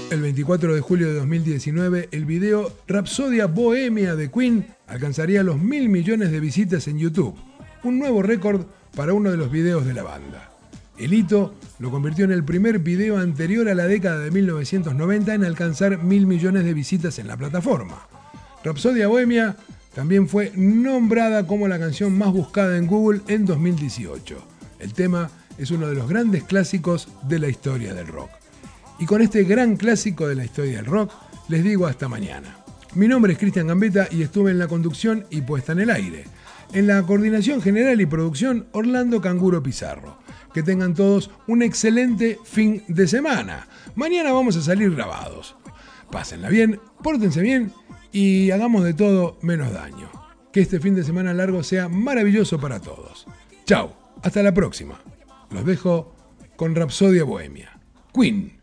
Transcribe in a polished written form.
El 24 de julio de 2019, el video Rhapsodia Bohemia de Queen alcanzaría los 1.000 millones de visitas en YouTube, un nuevo récord para uno de los videos de la banda. El hito lo convirtió en el primer video anterior a la década de 1990 en alcanzar 1.000 millones de visitas en la plataforma. Rhapsodia Bohemia también fue nombrada como la canción más buscada en Google en 2018. El tema es uno de los grandes clásicos de la historia del rock. Y con este gran clásico de la historia del rock, les digo hasta mañana. Mi nombre es Cristian Gambetta y estuve en la conducción y puesta en el aire. En la coordinación general y producción, Orlando Canguro Pizarro. Que tengan todos un excelente fin de semana. Mañana vamos a salir grabados. Pásenla bien, pórtense bien y hagamos de todo menos daño. Que este fin de semana largo sea maravilloso para todos. Chau, hasta la próxima. Los dejo con Rhapsodia Bohemia. Queen.